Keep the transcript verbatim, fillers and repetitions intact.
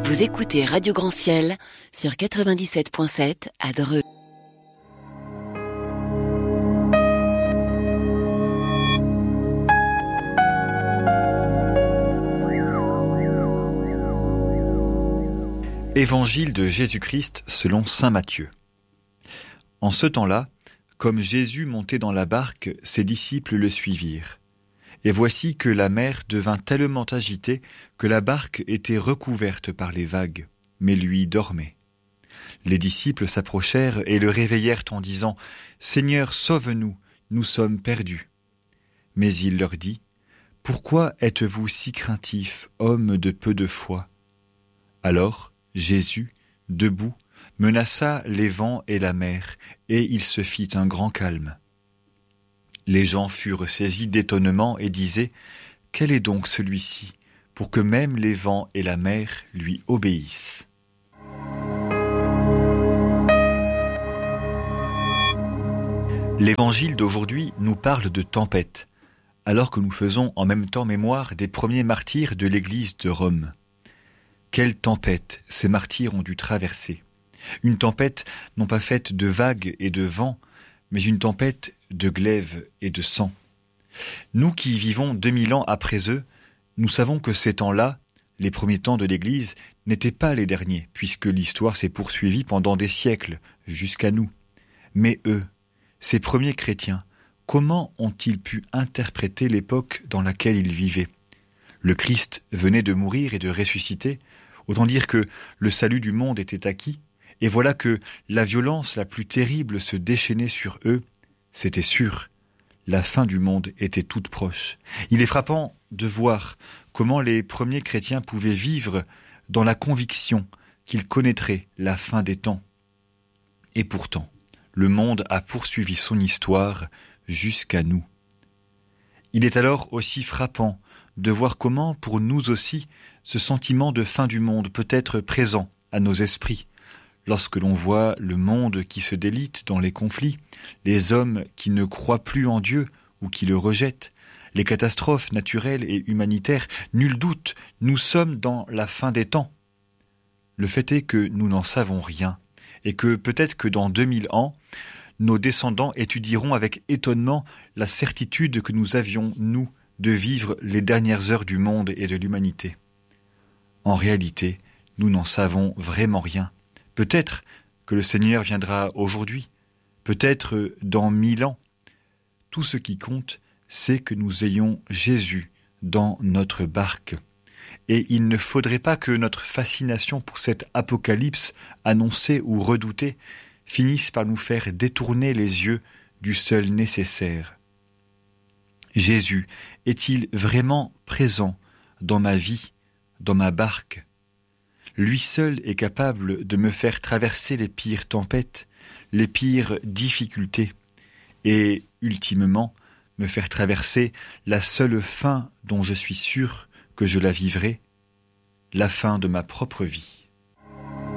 Vous écoutez Radio Grand Ciel sur quatre-vingt-dix-sept virgule sept à Dreux. Évangile de Jésus-Christ selon saint Matthieu. En ce temps-là, comme Jésus montait dans la barque, ses disciples le suivirent. Et voici que la mer devint tellement agitée que la barque était recouverte par les vagues, mais lui dormait. Les disciples s'approchèrent et le réveillèrent en disant « Seigneur, sauve-nous, nous sommes perdus. » Mais il leur dit « Pourquoi êtes-vous si craintifs, hommes de peu de foi ?» Alors, Jésus, debout, menaça les vents et la mer, et il se fit un grand calme. Les gens furent saisis d'étonnement et disaient « Quel est donc celui-ci, pour que même les vents et la mer lui obéissent ?» L'évangile d'aujourd'hui nous parle de tempête, alors que nous faisons en même temps mémoire des premiers martyrs de l'Église de Rome. Quelle tempête ces martyrs ont dû traverser. Une tempête non pas faite de vagues et de vents, mais une tempête de glaive et de sang. Nous qui vivons deux mille ans après eux, nous savons que ces temps-là, les premiers temps de l'Église, n'étaient pas les derniers, puisque l'histoire s'est poursuivie pendant des siècles, jusqu'à nous. Mais eux, ces premiers chrétiens, comment ont-ils pu interpréter l'époque dans laquelle ils vivaient ? Le Christ venait de mourir et de ressusciter, autant dire que le salut du monde était acquis, et voilà que la violence la plus terrible se déchaînait sur eux. C'était sûr, la fin du monde était toute proche. Il est frappant de voir comment les premiers chrétiens pouvaient vivre dans la conviction qu'ils connaîtraient la fin des temps. Et pourtant, le monde a poursuivi son histoire jusqu'à nous. Il est alors aussi frappant de voir comment, pour nous aussi, ce sentiment de fin du monde peut être présent à nos esprits, lorsque l'on voit le monde qui se délite dans les conflits, les hommes qui ne croient plus en Dieu ou qui le rejettent, les catastrophes naturelles et humanitaires, nul doute, nous sommes dans la fin des temps. Le fait est que nous n'en savons rien, et que peut-être que dans deux mille ans, nos descendants étudieront avec étonnement la certitude que nous avions, nous, de vivre les dernières heures du monde et de l'humanité. En réalité, nous n'en savons vraiment rien. Peut-être que le Seigneur viendra aujourd'hui, peut-être dans mille ans. Tout ce qui compte, c'est que nous ayons Jésus dans notre barque. Et il ne faudrait pas que notre fascination pour cet apocalypse annoncé ou redouté finisse par nous faire détourner les yeux du seul nécessaire. Jésus est-il vraiment présent dans ma vie, dans ma barque ? Lui seul est capable de me faire traverser les pires tempêtes, les pires difficultés, et, ultimement, me faire traverser la seule fin dont je suis sûr que je la vivrai, la fin de ma propre vie.